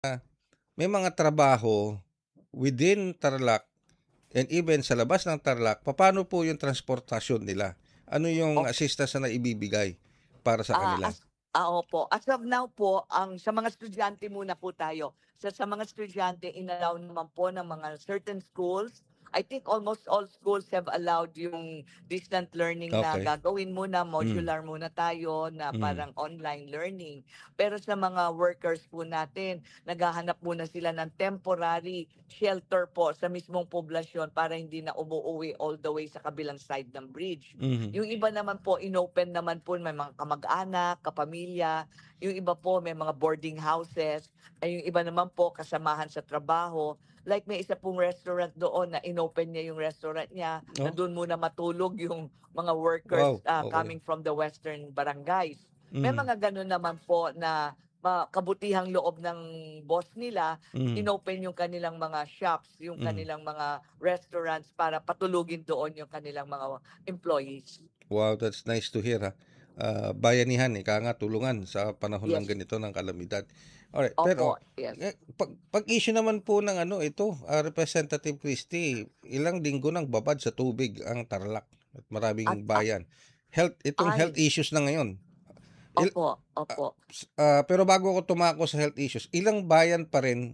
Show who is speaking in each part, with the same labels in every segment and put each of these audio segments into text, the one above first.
Speaker 1: may mga trabaho within Tarlac and even sa labas ng Tarlac, paano po yung transportasyon nila? Ano yung
Speaker 2: Ok
Speaker 1: assistance na naibibigay para sa kanila?
Speaker 2: opo. As of now po, sa mga estudyante muna po tayo. Sa mga estudyante, inallow naman po ng mga certain schools. I think almost all schools have allowed yung distant learning na
Speaker 1: Okay.
Speaker 2: gagawin muna,
Speaker 1: Hmm,
Speaker 2: modular muna tayo na
Speaker 1: mhm,
Speaker 2: parang online learning. Pero sa mga workers po natin, naghahanap muna sila ng temporary shelter po sa mismong poblasyon para hindi na umuuwi all the way sa kabilang side ng bridge.
Speaker 1: mhm.
Speaker 2: Yung iba naman po, inopen naman po, may mga kamag-anak, kapamilya. Yung iba po, may mga boarding houses. Ay yung iba naman po, kasamahan sa trabaho. Like may isa pong restaurant doon na inopen niya yung restaurant niya, na
Speaker 1: Oh,
Speaker 2: doon muna matulog yung mga workers
Speaker 1: wow, okey.
Speaker 2: coming from the western barangays. May
Speaker 1: Mhm,
Speaker 2: mga ganun naman po na kabutihang loob ng boss nila,
Speaker 1: mhm.
Speaker 2: inopen yung kanilang mga shops, yung
Speaker 1: Mhm.
Speaker 2: kanilang mga restaurants para patulugin doon yung kanilang mga employees.
Speaker 1: Wow, that's nice to hear, bayanihan, ika nga, tulungan sa panahon ng
Speaker 2: Yes.
Speaker 1: ganito ng kalamidad. Alright,
Speaker 2: Opo,
Speaker 1: pero,
Speaker 2: yes.
Speaker 1: pag-issue naman po ng ano ito, Representative Christie, ilang linggo nang babad sa tubig ang Tarlac at
Speaker 2: At
Speaker 1: maraming bayan. Itong health
Speaker 2: ay,
Speaker 1: issues na ngayon, il
Speaker 2: opo, opo.
Speaker 1: pero bago ako tumako sa health issues, ilang bayan pa rin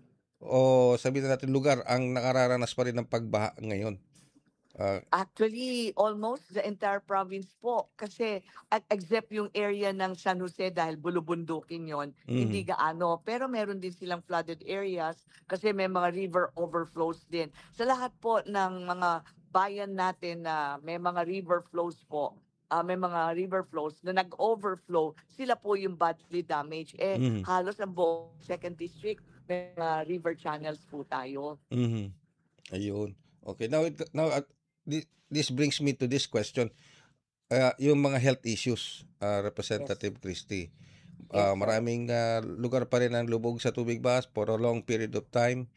Speaker 1: o sabihin na natin lugar ang nakararanas pa rin ng pagbaha ngayon? Ah,
Speaker 2: Actually, almost the entire province po. Kasi except yung area ng San Jose dahil bulubundukin yon, hindi
Speaker 1: mhm,
Speaker 2: gaano. Pero meron din silang flooded areas kasi may mga river overflows din. Sa lahat po ng mga bayan natin na may mga river flows po, may mga river flows na nag-overflow, sila po yung badly damaged. Eh,
Speaker 1: mhm.
Speaker 2: halos ang buong second district, may mga river channels po tayo.
Speaker 1: Mhm, ayun. Okay, now this brings me to this question, yung mga health issues,
Speaker 2: Yes.
Speaker 1: Representative Christie.
Speaker 2: Yes, sir.
Speaker 1: Maraming, lugar pa rin ang lubog sa tubig bahas for a long period of time.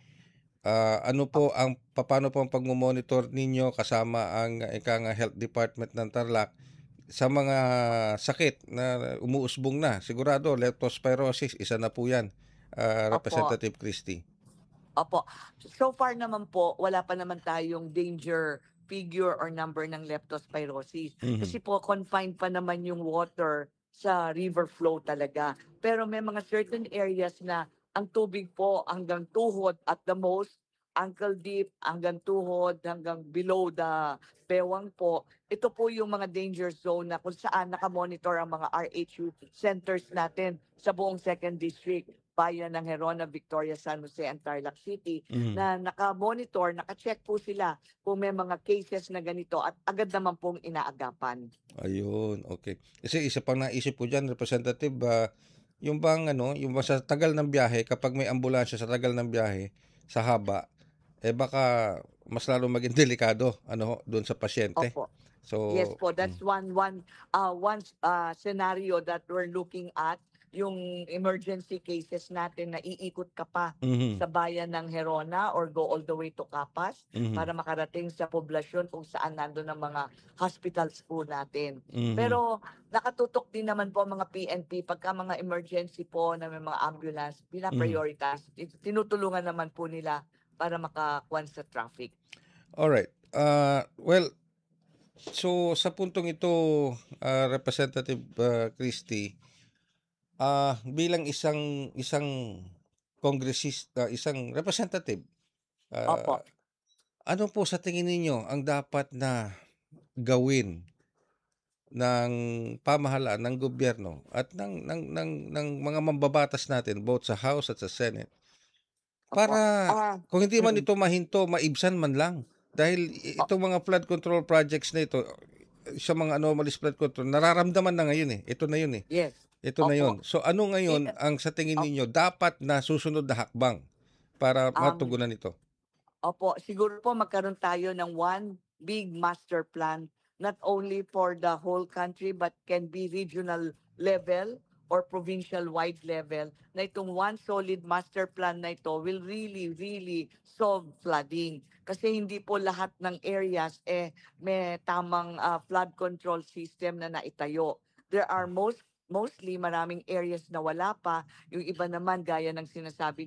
Speaker 1: Papaano po ang pagmo-monitor ninyo kasama ang ika nga health department ng Tarlac sa mga sakit na umuusbong na? Sigurado leptospirosis, isa na po 'yan,
Speaker 2: Opo.
Speaker 1: Representative Christie.
Speaker 2: Opo. So far naman po, wala pa naman tayong danger figure or number ng leptospirosis.
Speaker 1: Mhm,
Speaker 2: Kasi po, confined pa naman yung water sa river flow talaga. Pero may mga certain areas na ang tubig po hanggang tuhod at the most, ankle deep, hanggang tuhod, hanggang below the bewang po. Ito po yung mga danger zone na kung saan nakamonitor ang mga RHU centers natin sa buong second district, bayan ng Herona, Victoria, San Jose, and Tarlac City,
Speaker 1: mhm.
Speaker 2: na naka-monitor, naka-check po sila kung may mga cases na ganito at agad naman pong inaagapan.
Speaker 1: Ayun, okay. Kasi isa pang naisip ko diyan, Representative, yung bang ano, yung bang sa tagal ng biyahe, kapag may ambulansya sa tagal ng biyahe, sa haba, eh baka mas lalong maging delikado ano ho, do'n sa pasyente.
Speaker 2: Opo. Yes
Speaker 1: So,
Speaker 2: po, that's one scenario that we're looking at, yung emergency cases natin na iikot ka pa
Speaker 1: mhm,
Speaker 2: sa bayan ng Herona or go all the way to Capas
Speaker 1: mhm,
Speaker 2: para makarating sa poblasyon kung saan nando'n ang mga hospitals po natin.
Speaker 1: mhm,
Speaker 2: Pero nakatutok din naman po ang mga PNP pagka mga emergency po na may mga ambulance,
Speaker 1: mhm.
Speaker 2: pina-prioritize. Tinutulungan naman po nila para makakuwan sa traffic.
Speaker 1: Alright, well, so sa puntong ito, Representative, Christie, bilang isang isang isang representative,
Speaker 2: Opo.
Speaker 1: ah ano po sa tingin ninyo ang dapat na gawin ng pamahalaan, ng gobyerno at ng mga mambabatas natin both sa House at sa Senate
Speaker 2: Opo.
Speaker 1: para kung hindi man
Speaker 2: Mm.
Speaker 1: ito mahinto, maibsan man lang? Dahil
Speaker 2: O
Speaker 1: itong mga flood control projects na ito, sa mga anomalous flood control, nararamdaman na ngayon, eh. Ito na yun, eh.
Speaker 2: yes.
Speaker 1: Ito na
Speaker 2: Opo.
Speaker 1: yun. So ano
Speaker 2: I
Speaker 1: ngayon ang sa tingin
Speaker 2: op
Speaker 1: ninyo dapat na susunod na hakbang para
Speaker 2: um,
Speaker 1: matugunan ito?
Speaker 2: Opo, siguro po magkaroon tayo ng one big master plan, not only for the whole country but can be regional level or provincial wide level, na itong one solid master plan na ito will really, really solve flooding. Kasi hindi po lahat ng areas may tamang flood control system na naitayo. There are most mostly maraming areas na wala pa, yung iba naman gaya ng sinasabi